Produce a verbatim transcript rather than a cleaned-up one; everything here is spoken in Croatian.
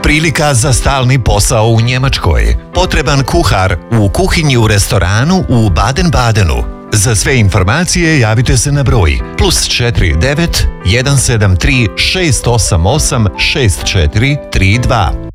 Prilika za stalni posao u Njemačkoj. Potreban kuhar u kuhinji u restoranu u Baden-Badenu. Za sve informacije javite se na broj plus četiri devet jedan sedam tri šest osam osam šest četiri tri dva.